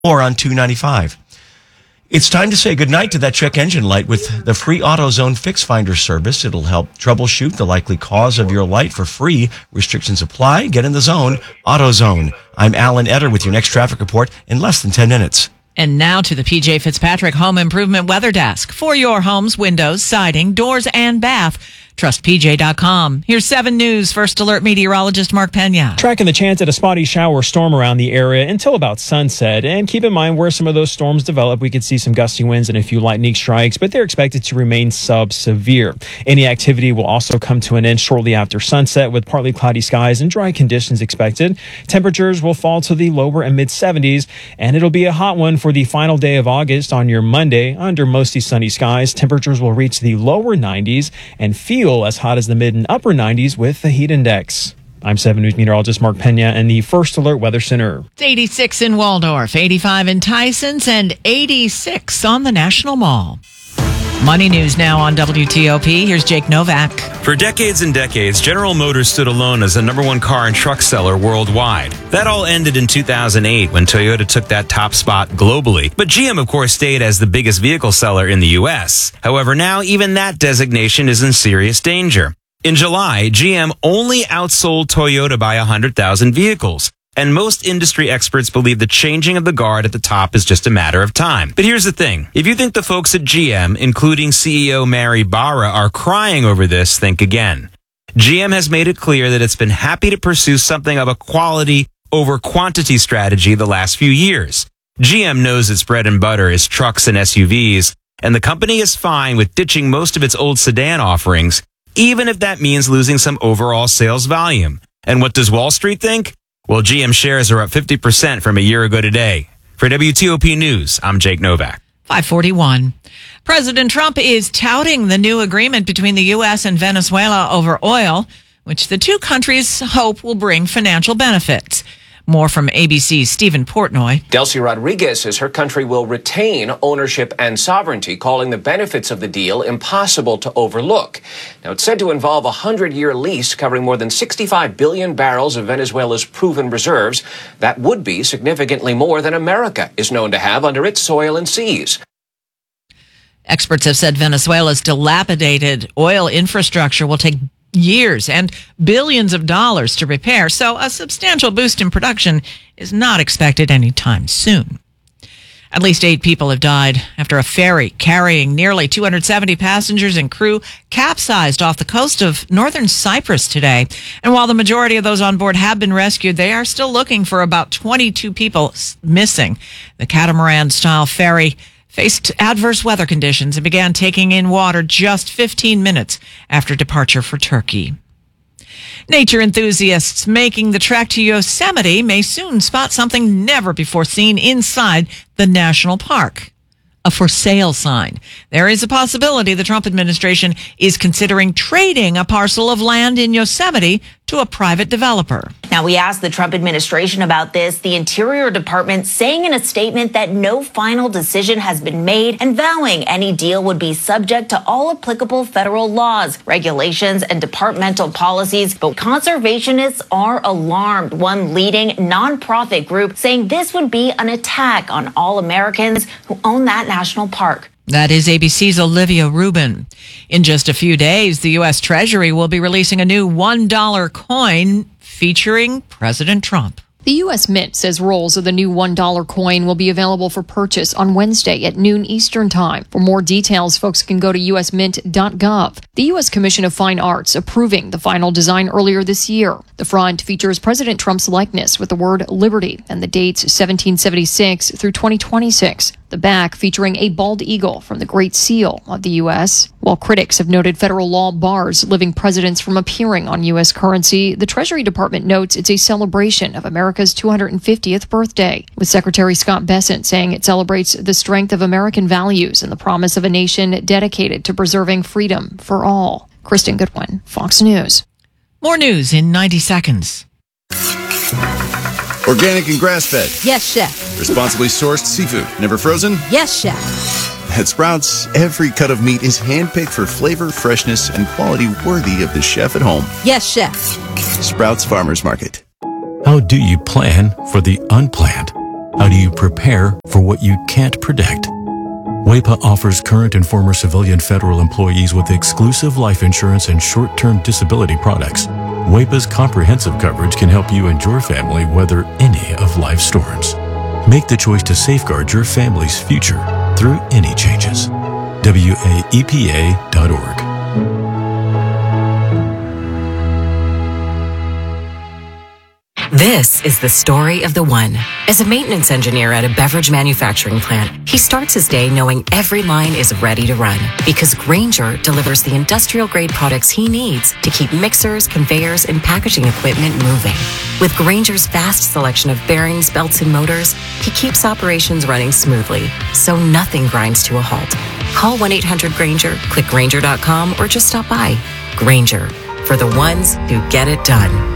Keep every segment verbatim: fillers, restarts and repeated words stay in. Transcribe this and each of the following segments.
or on two ninety-five. It's time to say goodnight to that check engine light with the free AutoZone Fix Finder service. It'll help troubleshoot the likely cause of your light for free. Restrictions apply. Get in the zone. AutoZone. I'm Alan Etter with your next traffic report in less than ten minutes. And now to the P J Fitzpatrick Home Improvement Weather Desk. For your home's windows, siding, doors, and bath, trust P J dot com. Here's seven News First Alert meteorologist Mark Pena. Tracking the chance at a spotty shower or storm around the area until about sunset. And keep in mind where some of those storms develop, we could see some gusty winds and a few lightning strikes, but they're expected to remain sub-severe. Any activity will also come to an end shortly after sunset with partly cloudy skies and dry conditions expected. Temperatures will fall to the lower and mid seventies, and it'll be a hot one for the final day of August on your Monday. Under mostly sunny skies, temperatures will reach the lower nineties and feel as hot as the mid and upper nineties with the heat index. I'm seven News meteorologist Mark Pena in the First Alert Weather Center. It's eighty-six in Waldorf, eighty-five in Tysons, and eighty-six on the National Mall. Money News now on W T O P. Here's Jake Novak. For decades and decades, General Motors stood alone as the number one car and truck seller worldwide. That all ended in two thousand eight when Toyota took that top spot globally. But G M, of course, stayed as the biggest vehicle seller in the U S. However, now even that designation is in serious danger. In July, G M only outsold Toyota by one hundred thousand vehicles. And most industry experts believe the changing of the guard at the top is just a matter of time. But here's the thing. If you think the folks at G M, including C E O Mary Barra, are crying over this, think again. G M has made it clear that it's been happy to pursue something of a quality over quantity strategy the last few years. G M knows its bread and butter is trucks and S U Vs, and the company is fine with ditching most of its old sedan offerings, even if that means losing some overall sales volume. And what does Wall Street think? Well, G M shares are up fifty percent from a year ago today. For W T O P News, I'm Jake Novak. five forty-one. President Trump is touting the new agreement between the U S and Venezuela over oil, which the two countries hope will bring financial benefits. More from A B C's Stephen Portnoy. Delcy Rodriguez says her country will retain ownership and sovereignty, calling the benefits of the deal impossible to overlook. Now, it's said to involve a hundred-year lease covering more than sixty-five billion barrels of Venezuela's proven reserves. That would be significantly more than America is known to have under its soil and seas. Experts have said Venezuela's dilapidated oil infrastructure will take years and billions of dollars to repair, so a substantial boost in production is not expected anytime soon. At least eight people have died after a ferry carrying nearly two hundred seventy passengers and crew capsized off the coast of northern Cyprus today. And while the majority of those on board have been rescued, they are still looking for about twenty-two people missing. The catamaran-style ferry faced adverse weather conditions and began taking in water just fifteen minutes after departure for Turkey. Nature enthusiasts making the trek to Yosemite may soon spot something never before seen inside the national park. A for sale sign. There is a possibility the Trump administration is considering trading a parcel of land in Yosemite to a private developer. Now, we asked the Trump administration about this, the Interior Department saying in a statement that no final decision has been made and vowing any deal would be subject to all applicable federal laws, regulations, and departmental policies. But conservationists are alarmed. One leading nonprofit group saying this would be an attack on all Americans who own that national park. That is A B C's Olivia Rubin. In just a few days, the U S Treasury will be releasing a new one dollar coin featuring President Trump. The U S Mint says rolls of the new one dollar coin will be available for purchase on Wednesday at noon Eastern Time. For more details, folks can go to U S mint dot gov. The U S Commission of Fine Arts approving the final design earlier this year. The front features President Trump's likeness with the word liberty and the dates seventeen seventy-six through twenty twenty-six. The back featuring a bald eagle from the Great Seal of the U S. While critics have noted federal law bars living presidents from appearing on U S currency, the Treasury Department notes it's a celebration of America's two hundred fiftieth birthday, with Secretary Scott Bessent saying it celebrates the strength of American values and the promise of a nation dedicated to preserving freedom for all. Kristen Goodwin, Fox News. More news in ninety seconds. Organic and grass-fed. Yes, chef. Responsibly sourced seafood, never frozen. Yes, chef. At Sprouts, every cut of meat is handpicked for flavor, freshness, and quality worthy of the chef at home. Yes, chef. Sprouts Farmers Market. How do you plan for the unplanned? How do you prepare for what you can't predict? WAEPA offers current and former civilian federal employees with exclusive life insurance and short-term disability products. WAEPA's comprehensive coverage can help you and your family weather any of life's storms. Make the choice to safeguard your family's future through any changes. W A E P A dot org. This is the story of the one. As a maintenance engineer at a beverage manufacturing plant, he starts his day knowing every line is ready to run because Grainger delivers the industrial-grade products he needs to keep mixers, conveyors, and packaging equipment moving. With Grainger's vast selection of bearings, belts, and motors, he keeps operations running smoothly, so nothing grinds to a halt. Call one eight hundred Grainger, click Grainger dot com, or just stop by. Grainger, for the ones who get it done.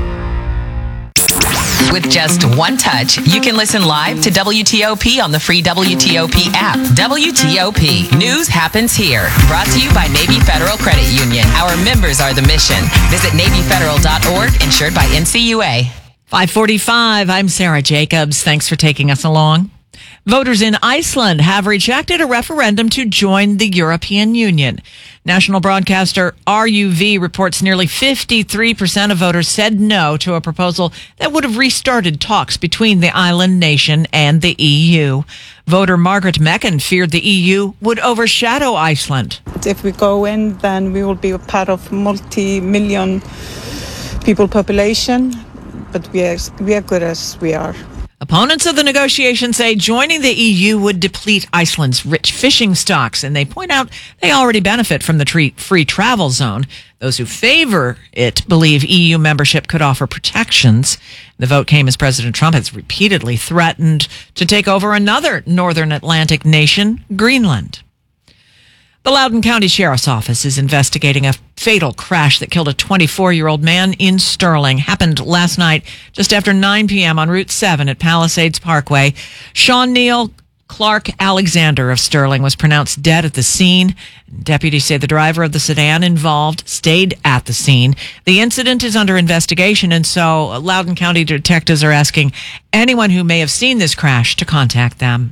With just one touch, you can listen live to W T O P on the free W T O P app. W T O P. News happens here. Brought to you by Navy Federal Credit Union. Our members are the mission. Visit Navy Federal dot org, insured by N C U A. five forty-five, I'm Sarah Jacobs. Thanks for taking us along. Voters in Iceland have rejected a referendum to join the European Union. National broadcaster R U V reports nearly fifty-three percent of voters said no to a proposal that would have restarted talks between the island nation and the E U. Voter Margaret Mecken feared the E U would overshadow Iceland. If we go in, then we will be a part of multi-million people population, but we are, we are good as we are. Opponents of the negotiation say joining the E U would deplete Iceland's rich fishing stocks, and they point out they already benefit from the free travel zone. Those who favor it believe E U membership could offer protections. The vote came as President Trump has repeatedly threatened to take over another northern Atlantic nation, Greenland. The Loudoun County Sheriff's Office is investigating a fatal crash that killed a twenty-four-year-old man in Sterling. Happened last night just after nine p.m. on Route seven at Palisades Parkway. Sean Neal Clark Alexander of Sterling was pronounced dead at the scene. Deputies say the driver of the sedan involved stayed at the scene. The incident is under investigation, and so Loudoun County detectives are asking anyone who may have seen this crash to contact them.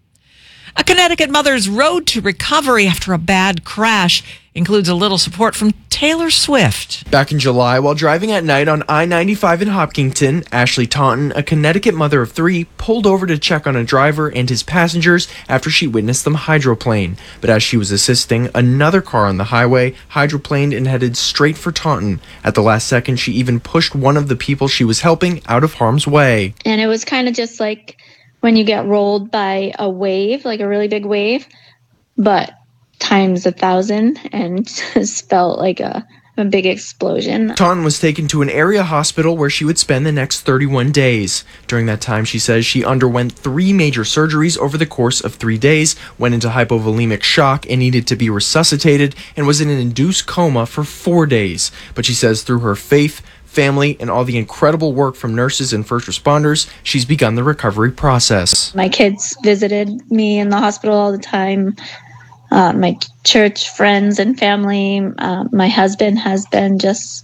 A Connecticut mother's road to recovery after a bad crash includes a little support from Taylor Swift. Back in July, while driving at night on I ninety-five in Hopkinton, Ashley Taunton, a Connecticut mother of three, pulled over to check on a driver and his passengers after she witnessed them hydroplane. But as she was assisting, another car on the highway hydroplaned and headed straight for Taunton. At the last second, she even pushed one of the people she was helping out of harm's way. And it was kind of just like when you get rolled by a wave, like a really big wave, but times a thousand, and just felt like a, a big explosion. Taunton was taken to an area hospital where she would spend the next thirty-one days. During that time, she says she underwent three major surgeries over the course of three days, went into hypovolemic shock and needed to be resuscitated, and was in an induced coma for four days. But she says through her faith, family, and all the incredible work from nurses and first responders, she's begun the recovery process. My kids visited me in the hospital all the time. Uh, my church friends and family. Uh, my husband has been just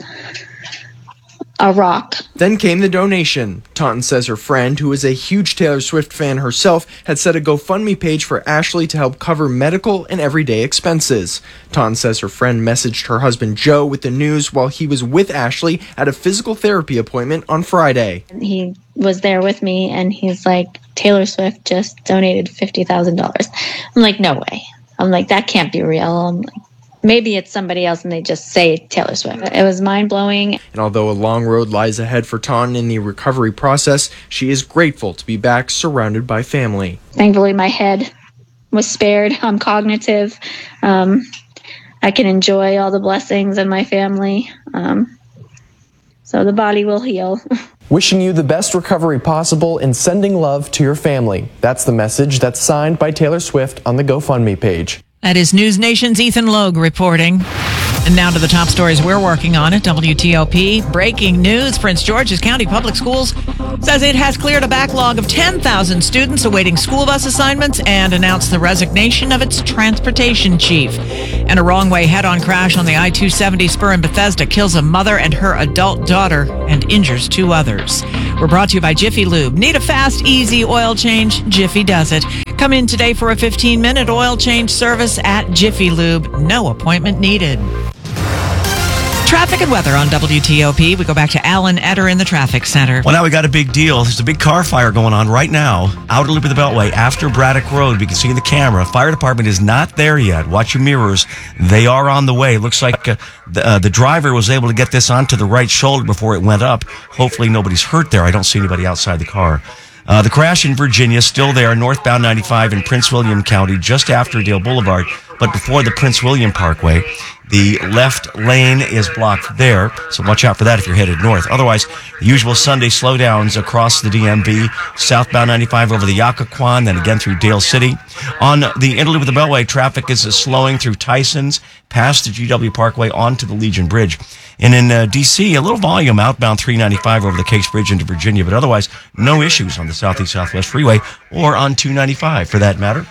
a rock. Then came the donation. Taunton says her friend, who is a huge Taylor Swift fan herself, had set a GoFundMe page for Ashley to help cover medical and everyday expenses. Taunton says her friend messaged her husband Joe with the news while he was with Ashley at a physical therapy appointment on Friday. He was there with me, and he's like, Taylor Swift just donated fifty thousand dollars. I'm like, no way. I'm like, that can't be real. I'm like, maybe it's somebody else and they just say Taylor Swift. It was mind-blowing. And although a long road lies ahead for Taunton in the recovery process, she is grateful to be back surrounded by family. Thankfully, my head was spared. I'm cognitive. Um, I can enjoy all the blessings in my family. Um, so the body will heal. Wishing you the best recovery possible and sending love to your family. That's the message that's signed by Taylor Swift on the GoFundMe page. That is News Nation's Ethan Logue reporting. And now to the top stories we're working on at W T O P. Breaking news. Prince George's County Public Schools says it has cleared a backlog of ten thousand students awaiting school bus assignments and announced the resignation of its transportation chief. And a wrong-way head-on crash on the I two seventy spur in Bethesda kills a mother and her adult daughter and injures two others. We're brought to you by Jiffy Lube. Need a fast, easy oil change? Jiffy does it. Come in today for a fifteen-minute oil change service at Jiffy Lube. No appointment needed. Traffic and weather on W T O P. We go back to Alan Etter in the traffic center. Well, now we got a big deal. There's a big car fire going on right now. Outer loop of the Beltway after Braddock Road. We can see in the camera. Fire department is not there yet. Watch your mirrors. They are on the way. Looks like uh, the, uh, the driver was able to get this onto the right shoulder before it went up. Hopefully nobody's hurt there. I don't see anybody outside the car. Uh, the crash in Virginia, still there, northbound ninety-five in Prince William County, just after Dale Boulevard, but before the Prince William Parkway. The left lane is blocked there, so watch out for that if you're headed north. Otherwise, the usual Sunday slowdowns across the D M V, southbound ninety-five over the Occoquan, then again through Dale City. On the interloop of the Beltway, traffic is slowing through Tyson's, past the G W Parkway, onto the Legion Bridge. And in uh, D C, a little volume outbound three ninety-five over the Case Bridge into Virginia, but otherwise, no issues on the Southeast Southwest Freeway or on two ninety-five for that matter.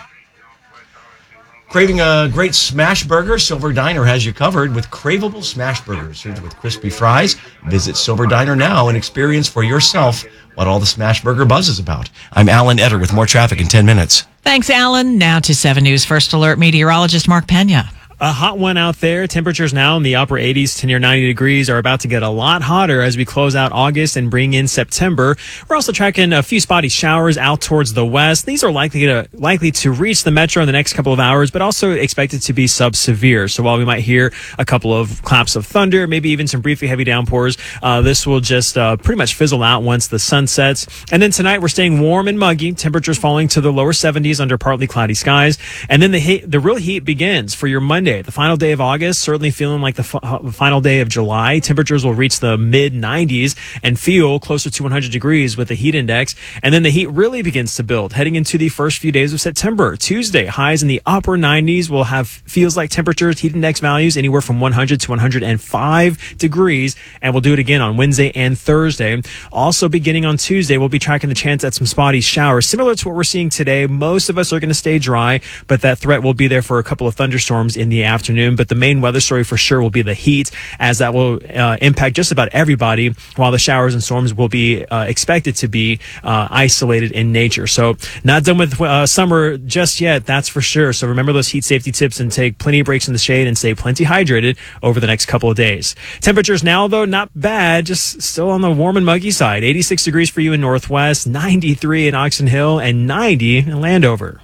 Craving a great smash burger? Silver Diner has you covered with craveable smash burgers served with crispy fries. Visit Silver Diner now and experience for yourself what all the smash burger buzz is about. I'm Alan Etter with more traffic in ten minutes. Thanks, Alan. Now to seven News First Alert meteorologist Mark Pena. A hot one out there. Temperatures now in the upper eighties to near ninety degrees are about to get a lot hotter as we close out August and bring in September. We're also tracking a few spotty showers out towards the west. These are likely to likely to reach the metro in the next couple of hours, but also expected to be sub-severe. So while we might hear a couple of claps of thunder, maybe even some briefly heavy downpours, uh, this will just uh, pretty much fizzle out once the sun sets. And then tonight we're staying warm and muggy. Temperatures falling to the lower seventies under partly cloudy skies. And then the heat, the real heat begins for your Monday. The final day of August, certainly feeling like the f- final day of July. Temperatures will reach the mid nineties and feel closer to one hundred degrees with the heat index. And then the heat really begins to build heading into the first few days of September. Tuesday, highs in the upper nineties will have feels like temperatures, heat index values anywhere from one hundred to one hundred five degrees. And we'll do it again on Wednesday and Thursday. Also beginning on Tuesday, we'll be tracking the chance at some spotty showers. Similar to what we're seeing today, most of us are going to stay dry, but that threat will be there for a couple of thunderstorms in the afternoon. But the main weather story for sure will be the heat, as that will uh, impact just about everybody, while the showers and storms will be uh, expected to be uh, isolated in nature. So not done with uh, summer just yet, that's for sure. So remember those heat safety tips and take plenty of breaks in the shade and stay plenty hydrated over the next couple of days. Temperatures now, though, not bad, just still on the warm and muggy side. eighty-six degrees for you in Northwest, ninety-three in Oxon Hill, and ninety in Landover.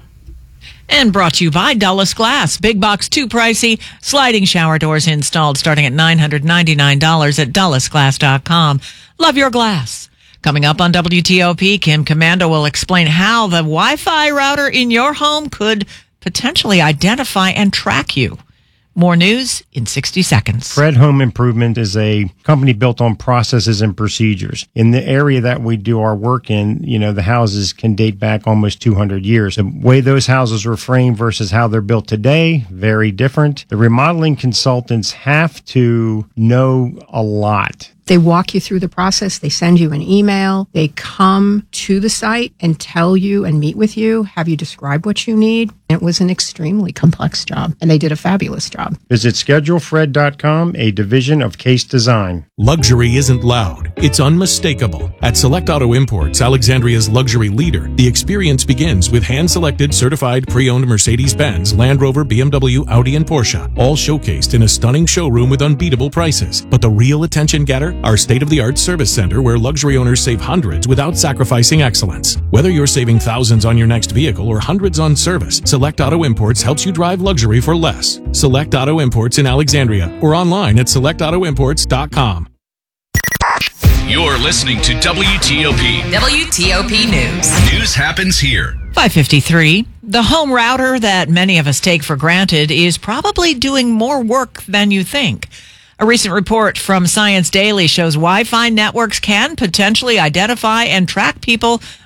And brought to you by Dulles Glass. Big box too pricey. Sliding shower doors installed starting at nine hundred ninety-nine dollars at dulles glass dot com. Love your glass. Coming up on W T O P, Kim Commando will explain how the Wi-Fi router in your home could potentially identify and track you. More news in sixty seconds. Fred Home Improvement is a company built on processes and procedures. In the area that we do our work in, you know, the houses can date back almost two hundred years. The way those houses were framed versus how they're built today, very different. The remodeling consultants have to know a lot. They walk you through the process. They send you an email. They come to the site and tell you and meet with you, have you describe what you need. It was an extremely complex job, and they did a fabulous job. Visit schedule fred dot com, a division of Case Design. Luxury isn't loud. It's unmistakable. At Select Auto Imports, Alexandria's luxury leader, the experience begins with hand-selected, certified, pre-owned Mercedes-Benz, Land Rover, B M W, Audi, and Porsche, all showcased in a stunning showroom with unbeatable prices. But the real attention getter? Our state-of-the-art service center where luxury owners save hundreds without sacrificing excellence. Whether you're saving thousands on your next vehicle or hundreds on service, Select Auto Imports helps you drive luxury for less. Select Auto Imports in Alexandria or online at select auto imports dot com. You're listening to W T O P. W T O P News. News happens here. five fifty-three. The home router that many of us take for granted is probably doing more work than you think. A recent report from Science Daily shows Wi-Fi networks can potentially identify and track people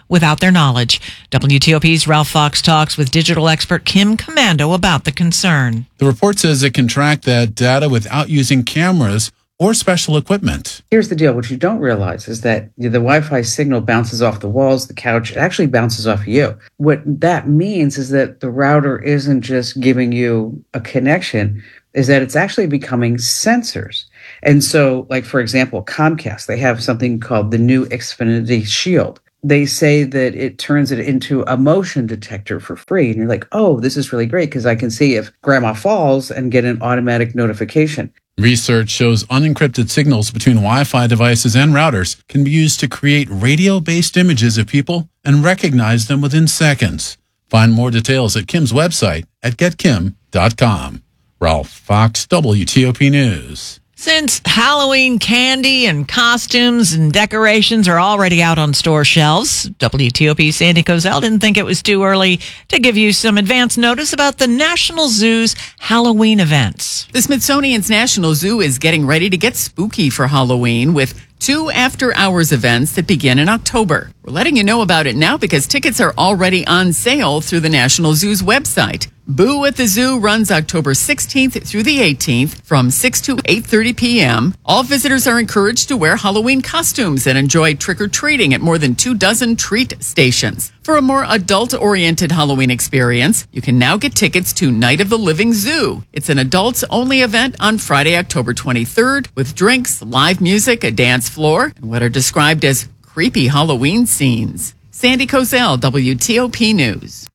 without their knowledge. W T O P's Ralph Fox talks with digital expert Kim Commando about the concern. The report says it can track that data without using cameras or special equipment. Here's the deal. What you don't realize is that the Wi-Fi signal bounces off the walls, the couch. It actually bounces off you. What that means is that the router isn't just giving you a connection, is that it's actually becoming sensors. And so, like, for example, Comcast, they have something called the new Xfinity Shield. They say that it turns it into a motion detector for free. And you're like, oh, this is really great because I can see if grandma falls and get an automatic notification. Research shows unencrypted signals between Wi-Fi devices and routers can be used to create radio-based images of people and recognize them within seconds. Find more details at Kim's website at get kim dot com. Ralph Fox, W T O P News. Since Halloween candy and costumes and decorations are already out on store shelves, W T O P's Sandy Kozel didn't think it was too early to give you some advance notice about the National Zoo's Halloween events. The Smithsonian's National Zoo is getting ready to get spooky for Halloween with two after-hours events that begin in October. We're letting you know about it now because tickets are already on sale through the National Zoo's website. Boo at the Zoo runs October sixteenth through the eighteenth from six to eight thirty p.m. All visitors are encouraged to wear Halloween costumes and enjoy trick-or-treating at more than two dozen treat stations. For a more adult-oriented Halloween experience, you can now get tickets to Night of the Living Zoo. It's an adults-only event on Friday, October twenty-third, with drinks, live music, a dance floor, and what are described as creepy Halloween scenes. Sandy Kozel, W T O P News.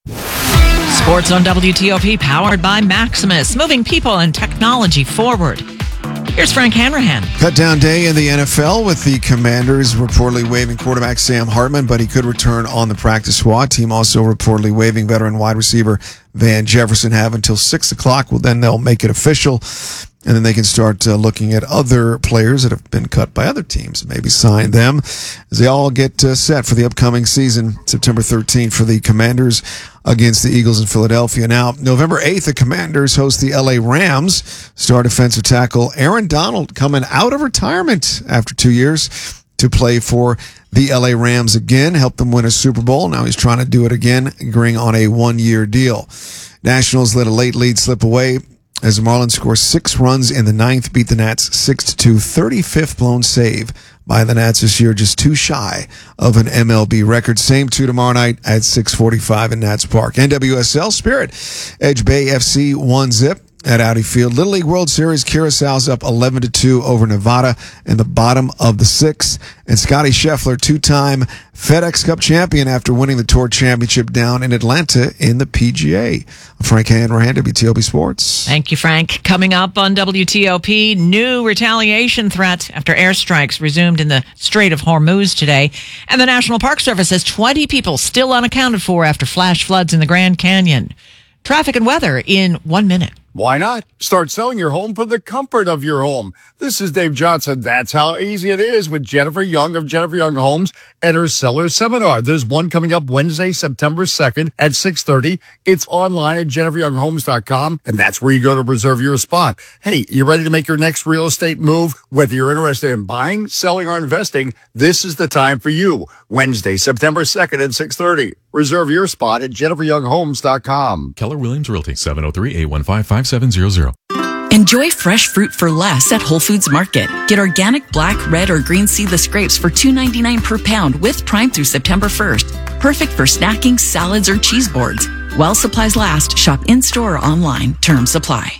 Sports on W T O P, powered by Maximus, moving people and technology forward. Here's Frank Hanrahan. Cut down day in the N F L with the Commanders reportedly waiving quarterback Sam Hartman, but he could return on the practice squad. Team also reportedly waiving veteran wide receiver Van Jefferson. Have until six o'clock. Well, then they'll make it official. And then they can start uh, looking at other players that have been cut by other teams, maybe sign them as they all get uh, set for the upcoming season, September thirteenth for the Commanders against the Eagles in Philadelphia. Now, November eighth, the Commanders host the L A Rams. Star defensive tackle Aaron Donald coming out of retirement after two years to play for the L A Rams again, helped them win a Super Bowl. Now he's trying to do it again, agreeing on a one-year deal. Nationals let a late lead slip away as the Marlins score six runs in the ninth, beat the Nats six to two, thirty-fifth blown save by the Nats this year, just too shy of an M L B record. Same two tomorrow night at six forty-five in Nats Park. N W S L Spirit edge Bay F C one zip at Audi Field. Little League World Series, Curaçao's up eleven to two over Nevada in the bottom of the sixth. And Scotty Scheffler, two-time FedEx Cup champion after winning the Tour Championship down in Atlanta in the P G A. Frank Hanrahan, W T O P Sports. Thank you, Frank. Coming up on W T O P, new retaliation threat after airstrikes resumed in the Strait of Hormuz today. And the National Park Service says twenty people still unaccounted for after flash floods in the Grand Canyon. Traffic and weather in one minute. Why not? Start selling your home from the comfort of your home. This is Dave Johnson. That's how easy it is with Jennifer Young of Jennifer Young Homes and her seller seminar. There's one coming up Wednesday, September second at six thirty. It's online at jennifer young homes dot com, and that's where you go to reserve your spot. Hey, you ready to make your next real estate move? Whether you're interested in buying, selling, or investing, this is the time for you. Wednesday, September second at six thirty. Reserve your spot at jennifer young homes dot com. Keller Williams Realty, seven oh three, eight one five, five seven zero zero. Enjoy fresh fruit for less at Whole Foods Market. Get organic black, red, or green seedless grapes for two ninety-nine per pound with Prime through September first. Perfect for snacking, salads, or cheese boards. While supplies last, shop in-store or online. Terms apply.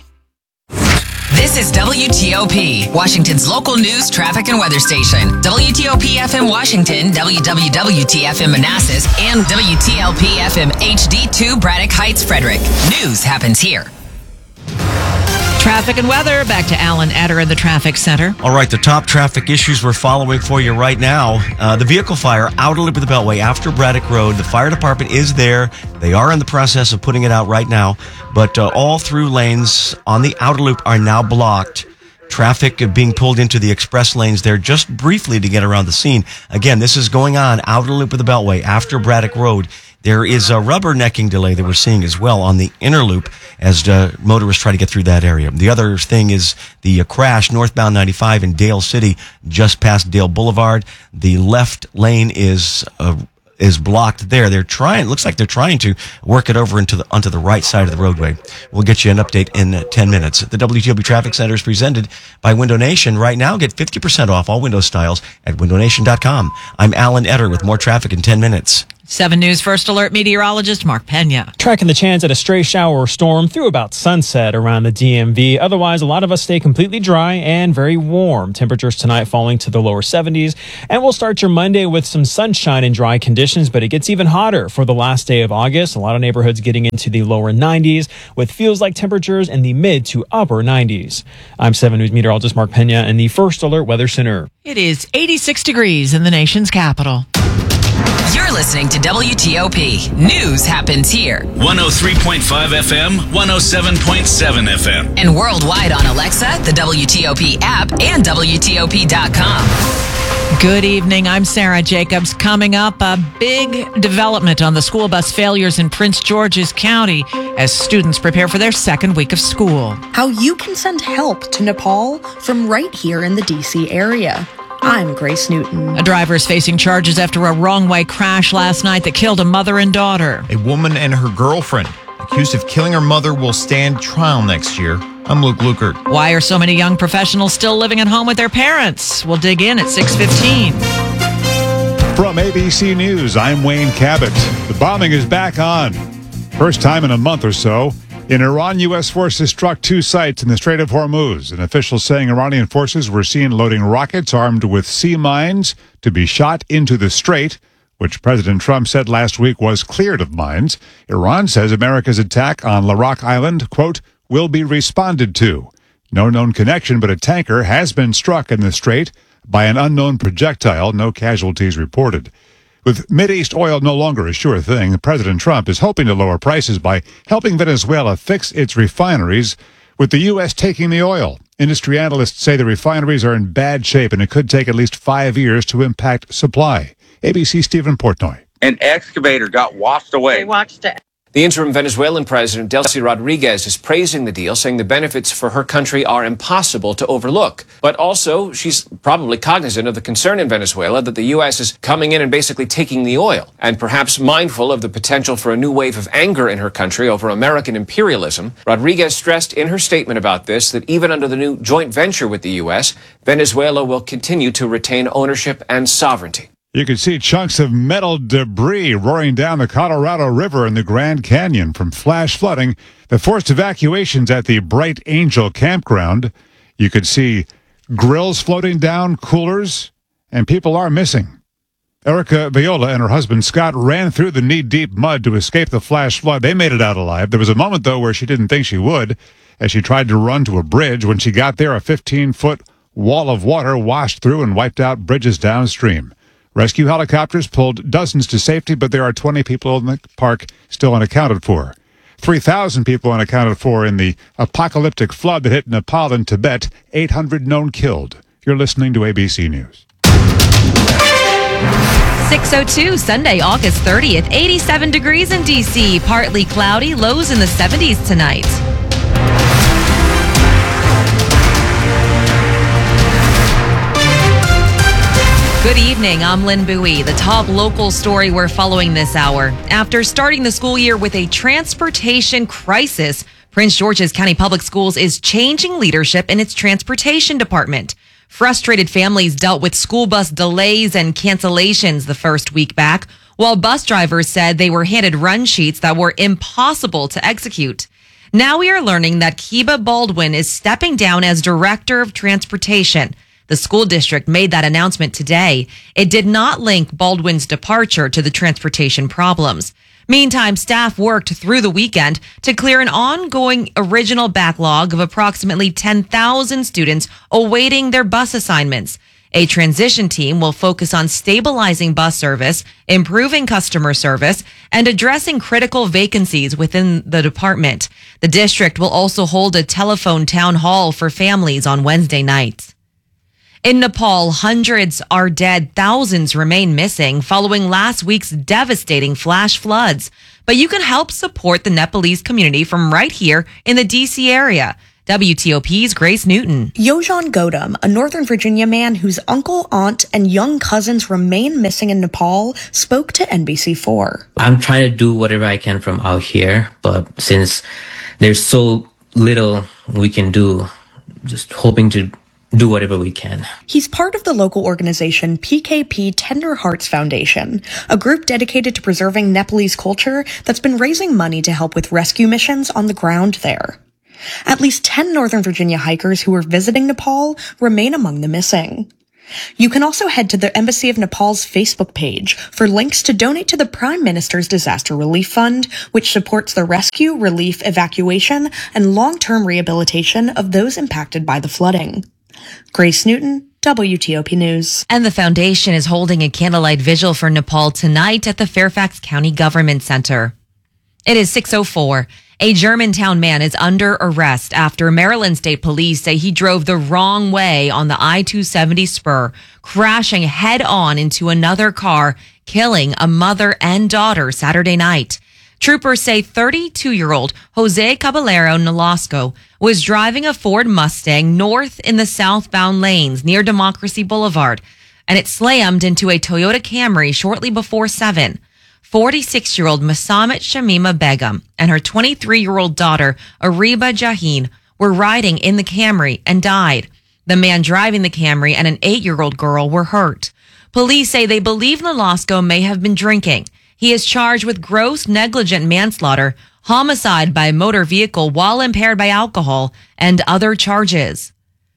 This is W T O P, Washington's local news, traffic, and weather station. W T O P F M Washington, W W W T F M Manassas, and W T L P F M H D two Braddock Heights, Frederick. News happens here. Traffic and weather. Back to Alan Etter in the traffic center. All right, the top traffic issues we're following for you right now. Uh, the vehicle fire out of loop of the Beltway after Braddock Road. The fire department is there. They are in the process of putting it out right now. But uh, all through lanes on the outer loop are now blocked. Traffic being pulled into the express lanes there just briefly to get around the scene. Again, this is going on outer loop of the Beltway after Braddock Road. There is a rubbernecking delay that we're seeing as well on the inner loop as uh, motorists try to get through that area. The other thing is the uh, crash northbound ninety-five in Dale City, just past Dale Boulevard. The left lane is uh, is blocked there. They're trying, looks like they're trying to work it over into the, onto the right side of the roadway. We'll get you an update in uh, ten minutes. The W T O P Traffic Center is presented by Window Nation. Right now, get fifty percent off all window styles at window nation dot com. I'm Alan Etter with more traffic in ten minutes. seven News First Alert meteorologist Mark Pena. Tracking the chance at a stray shower or storm through about sunset around the D M V. Otherwise, a lot of us stay completely dry and very warm. Temperatures tonight falling to the lower seventies. And we'll start your Monday with some sunshine and dry conditions, but it gets even hotter for the last day of August. A lot of neighborhoods getting into the lower nineties with feels like temperatures in the mid to upper nineties. I'm seven News meteorologist Mark Pena in the First Alert Weather Center. It is eighty-six degrees in the nation's capital. You're listening to W T O P. News happens here. one oh three point five F M, one oh seven point seven F M. And worldwide on Alexa, the W T O P app, and W T O P dot com. Good evening. I'm Sarah Jacobs. Coming up, a big development on the school bus failures in Prince George's County as students prepare for their second week of school. How you can send help to Nepal from right here in the D C area. I'm Grace Newton. A driver is facing charges after a wrong-way crash last night that killed a mother and daughter. A woman and her girlfriend accused of killing her mother will stand trial next year. I'm Luke Lukert. Why are so many young professionals still living at home with their parents? We'll dig in at six fifteen. From A B C News, I'm Wayne Cabot. The bombing is back on. First time in a month or so. In Iran, U S forces struck two sites in the Strait of Hormuz. An official saying Iranian forces were seen loading rockets armed with sea mines to be shot into the strait, which President Trump said last week was cleared of mines. Iran says America's attack on Larak Island, quote, will be responded to. No known connection, but a tanker has been struck in the strait by an unknown projectile. No casualties reported. With Mideast oil no longer a sure thing, President Trump is hoping to lower prices by helping Venezuela fix its refineries, with the U S taking the oil. Industry analysts say the refineries are in bad shape and it could take at least five years to impact supply. A B C Stephen Portnoy. An excavator got washed away. They watched it. The interim Venezuelan president, Delcy Rodriguez, is praising the deal, saying the benefits for her country are impossible to overlook. But also, she's probably cognizant of the concern in Venezuela that the U S is coming in and basically taking the oil, and perhaps mindful of the potential for a new wave of anger in her country over American imperialism. Rodriguez stressed in her statement about this that even under the new joint venture with the U S, Venezuela will continue to retain ownership and sovereignty. You can see chunks of metal debris roaring down the Colorado River in the Grand Canyon from flash flooding that forced evacuations at the Bright Angel campground. You could see grills floating down, coolers, and people are missing. Erica Viola and her husband Scott ran through the knee-deep mud to escape the flash flood. They made it out alive. There was a moment, though, where she didn't think she would as she tried to run to a bridge. When she got there, a fifteen-foot wall of water washed through and wiped out bridges downstream. Rescue helicopters pulled dozens to safety, but there are twenty people in the park still unaccounted for. three thousand people unaccounted for in the apocalyptic flood that hit Nepal and Tibet. eight hundred known killed. You're listening to A B C News. six oh two, Sunday, August thirtieth, eighty-seven degrees in D C. Partly cloudy, lows in the seventies tonight. Good evening, I'm Lynn Bowie. The top local story we're following this hour. After starting the school year with a transportation crisis, Prince George's County Public Schools is changing leadership in its transportation department. Frustrated families dealt with school bus delays and cancellations the first week back, while bus drivers said they were handed run sheets that were impossible to execute. Now we are learning that Kiba Baldwin is stepping down as Director of Transportation. The school district made that announcement today. It did not link Baldwin's departure to the transportation problems. Meantime, staff worked through the weekend to clear an ongoing original backlog of approximately ten thousand students awaiting their bus assignments. A transition team will focus on stabilizing bus service, improving customer service, and addressing critical vacancies within the department. The district will also hold a telephone town hall for families on Wednesday nights. In Nepal, hundreds are dead, thousands remain missing following last week's devastating flash floods. But you can help support the Nepalese community from right here in the D C area. W T O P's Grace Newton. Yojan Godam, a Northern Virginia man whose uncle, aunt, and young cousins remain missing in Nepal, spoke to N B C four. I'm trying to do whatever I can from out here, but since there's so little we can do, just hoping to do whatever we can. He's part of the local organization P K P Tender Hearts Foundation, a group dedicated to preserving Nepalese culture that's been raising money to help with rescue missions on the ground there. At least ten Northern Virginia hikers who were visiting Nepal remain among the missing. You can also head to the Embassy of Nepal's Facebook page for links to donate to the Prime Minister's Disaster Relief Fund, which supports the rescue, relief, evacuation, and long-term rehabilitation of those impacted by the flooding. Grace Newton, W T O P News. And the foundation is holding a candlelight vigil for Nepal tonight at the Fairfax County Government Center. It is six oh four. A Germantown man is under arrest after Maryland State Police say he drove the wrong way on the I two seventy spur, crashing head on into another car, killing a mother and daughter Saturday night. Troopers say thirty-two-year-old Jose Caballero Nolasco was driving a Ford Mustang north in the southbound lanes near Democracy Boulevard, and it slammed into a Toyota Camry shortly before seven. forty-six-year-old Masamet Shamima Begum and her twenty-three-year-old daughter, Ariba Jaheen, were riding in the Camry and died. The man driving the Camry and an eight-year-old girl were hurt. Police say they believe Nolasco may have been drinking. He is charged with gross negligent manslaughter, homicide by motor vehicle while impaired by alcohol, and other charges.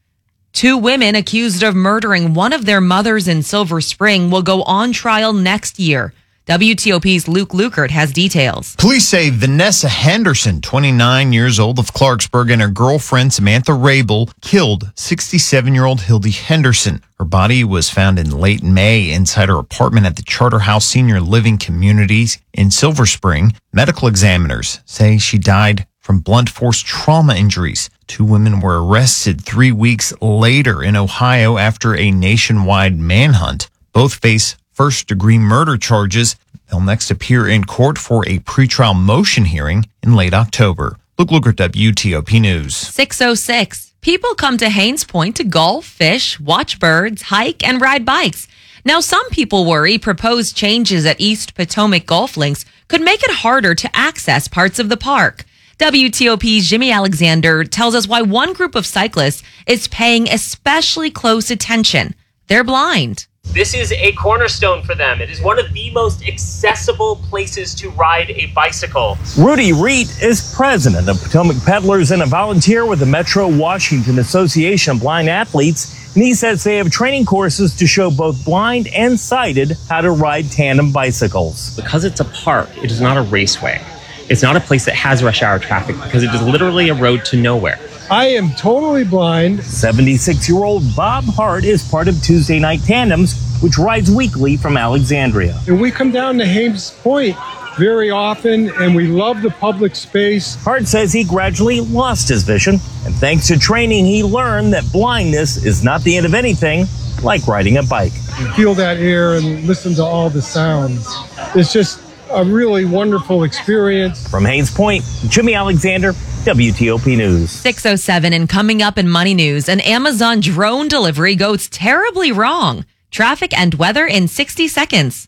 Two women accused of murdering one of their mothers in Silver Spring will go on trial next year. W T O P's Luke Lukert has details. Police say Vanessa Henderson, twenty-nine years old of Clarksburg, and her girlfriend Samantha Rabel killed sixty-seven-year-old Hildy Henderson. Her body was found in late May inside her apartment at the Charterhouse Senior Living Communities in Silver Spring. Medical examiners say she died from blunt force trauma injuries. Two women were arrested three weeks later in Ohio after a nationwide manhunt. Both face first-degree murder charges. They'll next appear in court for a pretrial motion hearing in late October. Luke Lukert, W T O P News. six oh six. People come to Haines Point to golf, fish, watch birds, hike, and ride bikes. Now, some people worry proposed changes at East Potomac Golf Links could make it harder to access parts of the park. W T O P's Jimmy Alexander tells us why one group of cyclists is paying especially close attention. They're blind. This is a cornerstone for them. It is one of the most accessible places to ride a bicycle. Rudy Reet is president of Potomac Peddlers and a volunteer with the Metro Washington Association of Blind Athletes. And he says they have training courses to show both blind and sighted how to ride tandem bicycles. Because it's a park, it is not a raceway. It's not a place that has rush hour traffic because it is literally a road to nowhere. I am totally blind. seventy-six-year-old Bob Hart is part of Tuesday Night Tandems, which rides weekly from Alexandria. And we come down to Haines Point very often, and we love the public space. Hart says he gradually lost his vision, and thanks to training, he learned that blindness is not the end of anything, like riding a bike. You feel that air and listen to all the sounds. It's just a really wonderful experience. From Haines Point, Jimmy Alexander, W T O P News. six oh seven, and coming up in Money News, an Amazon drone delivery goes terribly wrong. Traffic and weather in sixty seconds.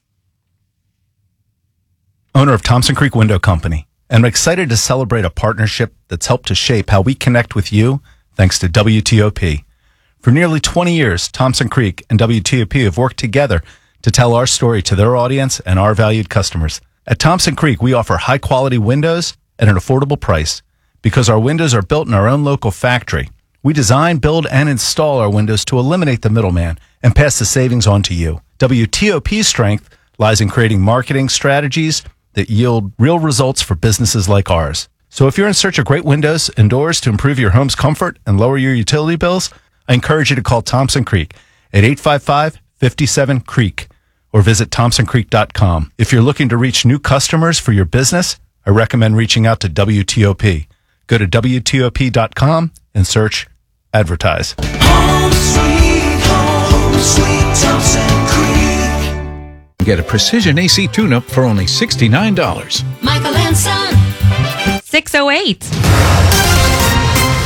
Owner of Thompson Creek Window Company, and I'm excited to celebrate a partnership that's helped to shape how we connect with you thanks to W T O P. For nearly twenty years, Thompson Creek and W T O P have worked together to tell our story to their audience and our valued customers. At Thompson Creek, we offer high-quality windows at an affordable price. Because our windows are built in our own local factory, we design, build, and install our windows to eliminate the middleman and pass the savings on to you. W T O P's strength lies in creating marketing strategies that yield real results for businesses like ours. So if you're in search of great windows and doors to improve your home's comfort and lower your utility bills, I encourage you to call Thompson Creek at eight five five, five seven, CREEK or visit thompson creek dot com. If you're looking to reach new customers for your business, I recommend reaching out to W T O P. Go to W T O P dot com and search advertise. Home sweet home, sweet Thompson Creek. Get a Precision A C tune-up for only sixty-nine dollars. Michael and Son. six oh eight.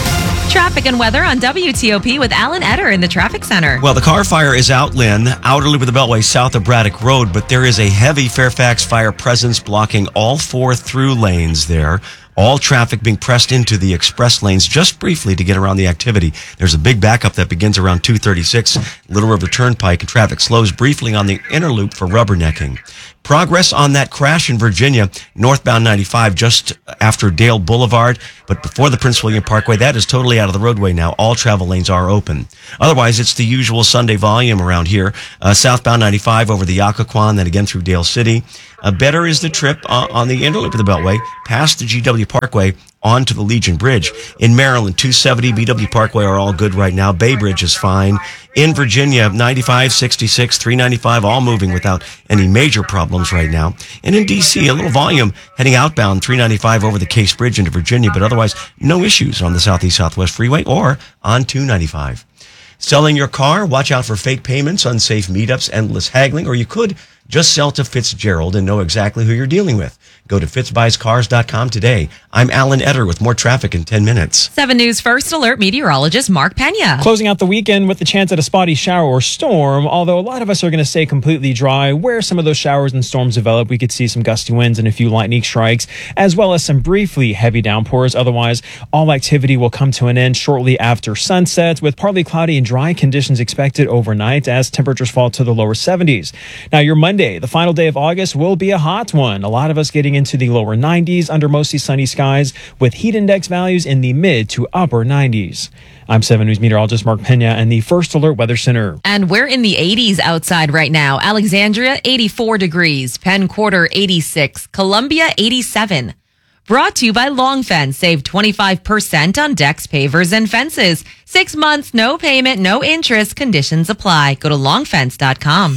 Traffic and weather on W T O P with Alan Etter in the traffic center. Well, the car fire is out, Lynn, outer loop of the Beltway south of Braddock Road, but there is a heavy Fairfax fire presence blocking all four through lanes there. All traffic being pressed into the express lanes just briefly to get around the activity. There's a big backup that begins around two thirty-six, Little River Turnpike, and traffic slows briefly on the inner loop for rubbernecking. Progress on that crash in Virginia, northbound ninety-five, just after Dale Boulevard, but before the Prince William Parkway. That is totally out of the roadway now. All travel lanes are open. Otherwise, it's the usual Sunday volume around here. Uh, southbound ninety-five over the Occoquan, then again through Dale City. Uh, better is the trip uh, on the inner loop of the Beltway, past the G W Parkway, onto the Legion Bridge. In Maryland, two seventy, B W Parkway are all good right now. Bay Bridge is fine. In Virginia, ninety-five, sixty-six, three ninety-five, all moving without any major problems right now. And in D C, a little volume heading outbound, three ninety-five over the Case Bridge into Virginia, but otherwise no issues on the Southeast Southwest Freeway or on two ninety-five. Selling your car? Watch out for fake payments, unsafe meetups, endless haggling, or you could just sell to Fitzgerald and know exactly who you're dealing with. Go to fitz buys cars dot com today. I'm Alan Etter with more traffic in ten minutes. seven News First Alert meteorologist Mark Pena. Closing out the weekend with the chance at a spotty shower or storm, although a lot of us are going to stay completely dry. Where some of those showers and storms develop, we could see some gusty winds and a few lightning strikes, as well as some briefly heavy downpours. Otherwise, all activity will come to an end shortly after sunset, with partly cloudy and dry conditions expected overnight as temperatures fall to the lower seventies. Now, your Monday, the final day of August, will be a hot one. A lot of us getting into the lower nineties under mostly sunny skies, with heat index values in the mid to upper nineties. I'm seven News meteorologist Mark Pena and the First Alert Weather Center. And we're in the eighties outside right now. Alexandria, eighty-four degrees. Penn Quarter, eighty-six. Columbia, eighty-seven. Brought to you by Long Fence. Save twenty-five percent on decks, pavers, and fences. Six months, no payment, no interest. Conditions apply. Go to long fence dot com.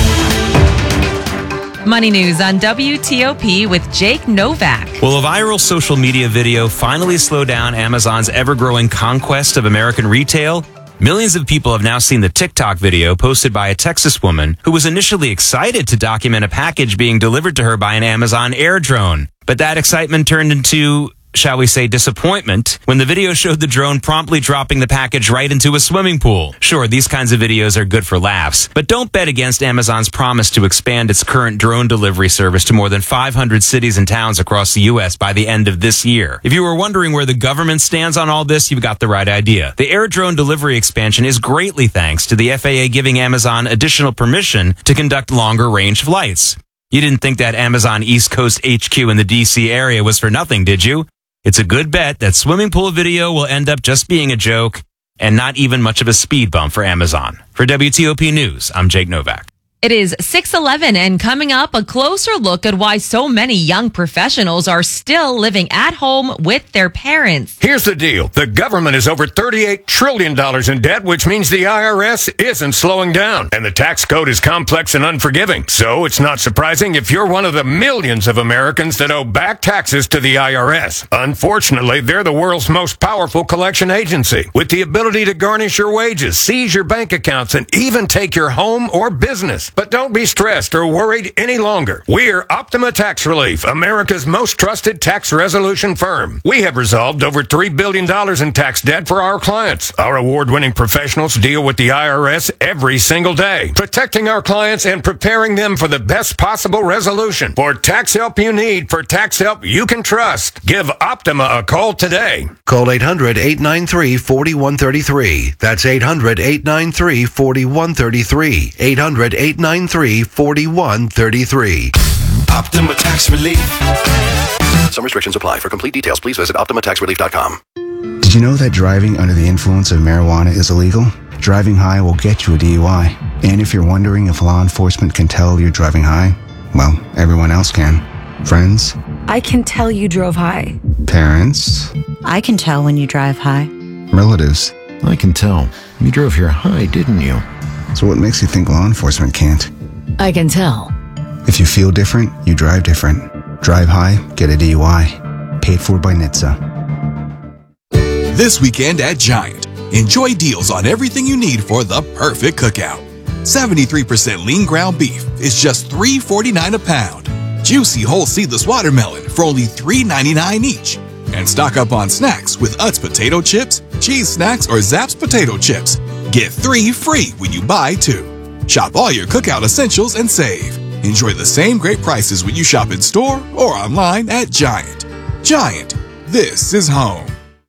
Money News on W T O P with Jake Novak. Will a viral social media video finally slow down Amazon's ever-growing conquest of American retail? Millions of people have now seen the TikTok video posted by a Texas woman who was initially excited to document a package being delivered to her by an Amazon air drone. But that excitement turned into, shall we say, disappointment when the video showed the drone promptly dropping the package right into a swimming pool. Sure, these kinds of videos are good for laughs, but don't bet against Amazon's promise to expand its current drone delivery service to more than five hundred cities and towns across the U S by the end of this year. If you were wondering where the government stands on all this, you've got the right idea. The air drone delivery expansion is greatly thanks to the F A A giving Amazon additional permission to conduct longer range flights. You didn't think that Amazon East Coast H Q in the D C area was for nothing, did you? It's a good bet that swimming pool video will end up just being a joke and not even much of a speed bump for Amazon. For W T O P News, I'm Jake Novak. It is six eleven, and coming up, a closer look at why so many young professionals are still living at home with their parents. Here's the deal. The government is over thirty-eight trillion dollars in debt, which means the I R S isn't slowing down. And the tax code is complex and unforgiving. So it's not surprising if you're one of the millions of Americans that owe back taxes to the I R S. Unfortunately, they're the world's most powerful collection agency, with the ability to garnish your wages, seize your bank accounts, and even take your home or business. But don't be stressed or worried any longer. We're Optima Tax Relief, America's most trusted tax resolution firm. We have resolved over three billion dollars in tax debt for our clients. Our award-winning professionals deal with the I R S every single day, protecting our clients and preparing them for the best possible resolution. For tax help you need, for tax help you can trust, give Optima a call today. Call eight hundred, eight nine three, four one three three. That's eight hundred, eight nine three, four one three three. eight hundred, eight nine three, four one three three. Optima Tax Relief. Some restrictions apply. For complete details, please visit optima tax relief dot com. Did you know that driving under the influence of marijuana is illegal? Driving high will get you a D U I. And if you're wondering if law enforcement can tell you're driving high, well, everyone else can. Friends? I can tell you drove high. Parents? I can tell when you drive high. Relatives? I can tell. You drove here high, didn't you? So what makes you think law enforcement can't? I can tell. If you feel different, you drive different. Drive high, get a D U I. Paid for by N H T S A. This weekend at Giant, enjoy deals on everything you need for the perfect cookout. seventy-three percent lean ground beef is just three forty-nine a pound. Juicy whole seedless watermelon for only three ninety-nine each. And stock up on snacks with Utz potato chips, cheese snacks or Zapp's potato chips. Get three free when you buy two. Shop all your cookout essentials and save. Enjoy the same great prices when you shop in store or online at Giant. Giant, this is home.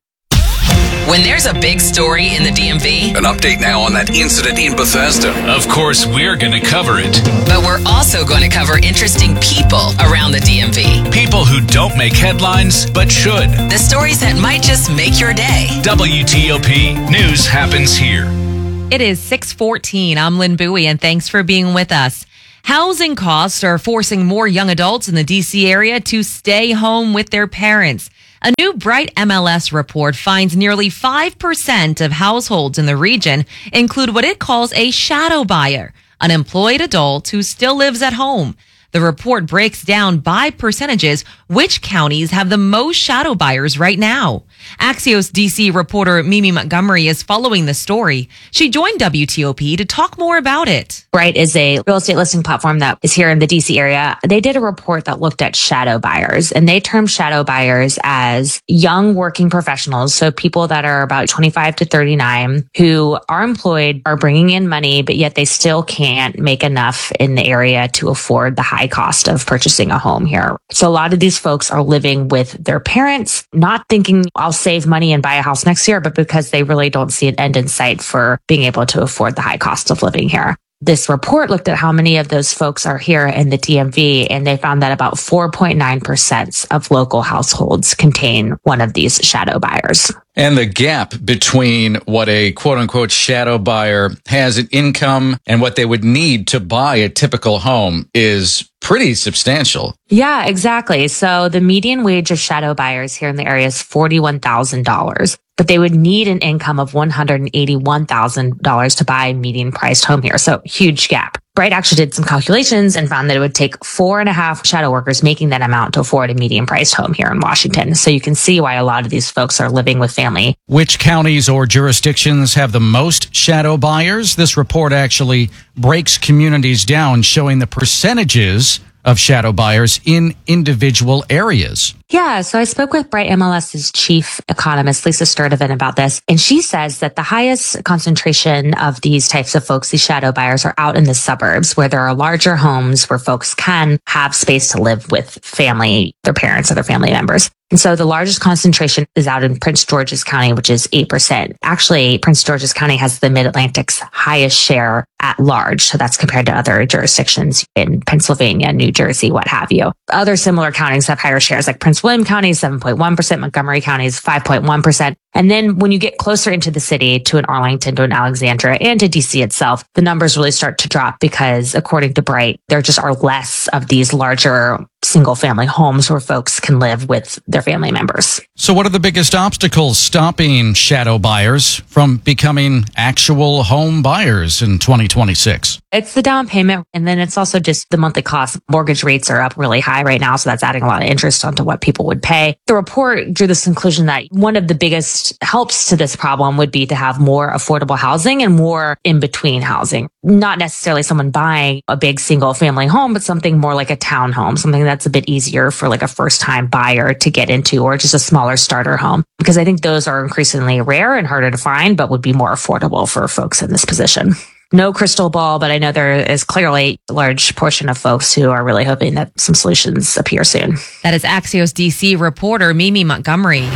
When there's a big story in the D M V, an update now on that incident in Bethesda. Of course, we're going to cover it. But we're also going to cover interesting people around the D M V. People who don't make headlines, but should. The stories that might just make your day. W T O P News happens here. It is six fourteen. I'm Lynn Bowie, and thanks for being with us. Housing costs are forcing more young adults in the D C area to stay home with their parents. A new Bright M L S report finds nearly five percent of households in the region include what it calls a shadow buyer, an employed adult who still lives at home. The report breaks down by percentages which counties have the most shadow buyers right now. Axios D C reporter Mimi Montgomery is following the story. She joined W T O P to talk more about it. Bright is a real estate listing platform that is here in the D C area. They did a report that looked at shadow buyers, and they termed shadow buyers as young working professionals. So people that are about twenty-five to thirty-nine who are employed, are bringing in money, but yet they still can't make enough in the area to afford the high cost of purchasing a home here. So a lot of these folks are living with their parents, not thinking I'll save money and buy a house next year, but because they really don't see an end in sight for being able to afford the high cost of living here. This report looked at how many of those folks are here in the D M V, and they found that about four point nine percent of local households contain one of these shadow buyers. And the gap between what a quote unquote shadow buyer has in income and what they would need to buy a typical home is pretty substantial. Yeah, exactly. So the median wage of shadow buyers here in the area is forty-one thousand dollars, but they would need an income of one hundred eighty-one thousand dollars to buy a median priced home here. So huge gap. Bright actually did some calculations and found that it would take four and a half shadow workers making that amount to afford a median priced home here in Washington. So you can see why a lot of these folks are living with family. Which counties or jurisdictions have the most shadow buyers? This report actually breaks communities down, showing the percentages of shadow buyers in individual areas. Yeah, so I spoke with Bright M L S's chief economist, Lisa Sturdivant, about this, and she says that the highest concentration of these types of folks, these shadow buyers, are out in the suburbs where there are larger homes where folks can have space to live with family, their parents or their family members. And so the largest concentration is out in Prince George's County, which is eight percent. Actually, Prince George's County has the Mid-Atlantic's highest share at large. So that's compared to other jurisdictions in Pennsylvania, New Jersey, what have you. Other similar counties have higher shares, like Prince William County, seven point one percent, Montgomery County is five point one percent. And then when you get closer into the city, to an Arlington, to an Alexandria, and to D C itself, the numbers really start to drop because, according to Bright, there just are less of these larger single family homes where folks can live with their family members. So what are the biggest obstacles stopping shadow buyers from becoming actual home buyers in twenty twenty-six? It's the down payment, and then it's also just the monthly cost. Mortgage rates are up really high right now, so that's adding a lot of interest onto what people would pay. The report drew this conclusion that one of the biggest helps to this problem would be to have more affordable housing and more in-between housing. Not necessarily someone buying a big single family home, but something more like a townhome, something that's a bit easier for like a first-time buyer to get into, or just a smaller starter home. Because I think those are increasingly rare and harder to find, but would be more affordable for folks in this position. No crystal ball, but I know there is clearly a large portion of folks who are really hoping that some solutions appear soon. That is Axios D C reporter Mimi Montgomery.